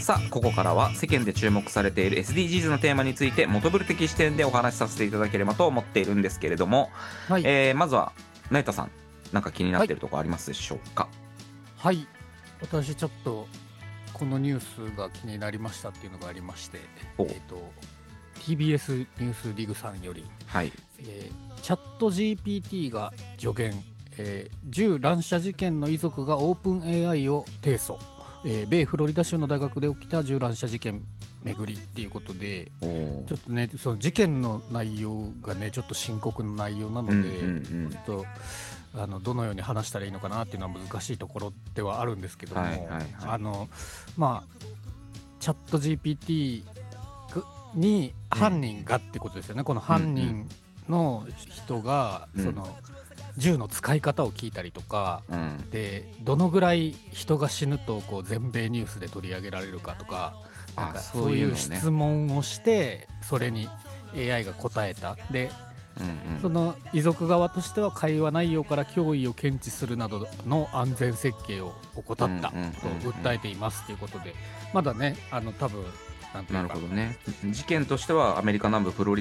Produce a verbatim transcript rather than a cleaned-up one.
さあここからは世間で注目されている エスディージーズ のテーマについて元ブル的視点でお話しさせていただければと思っているんですけれども、 はい、 えー、まずは成田さん、なんか気になっているところありますでしょうか？ はい、私ちょっとこのニュースが気になりましたっていうのがありまして、えおーと ティービーエス ニュースリグさんより、 はいえーチャット ジーピーティー が助言、えー銃乱射事件の遺族がオープン エーアイ を提訴、えー米フロリダ州の大学で起きた銃乱射事件巡りっていうことで、 おーちょっとねその事件の内容がねちょっと深刻な内容なので、 うんうんうんちょっとあのどのように話したらいいのかなっていうのは難しいところではあるんですけども、 はいはいはいあのまあチャット ジーピーティー に犯人がってことですよね、この犯人の人が、 うんその銃の使い方を聞いたりとか、 うんでどのぐらい人が死ぬとこう全米ニュースで取り上げられるかとか、なんかあそういうそういうのね質問をしてそれに エーアイ が答えた。でうんうんその遺族側としては会話内容から脅威を検知するなどの安全設計を怠ったとうんうんうんうん訴えていますということで、まだねあの多分なんていうかなるほどね。事件としてはアメリカ南部フロリ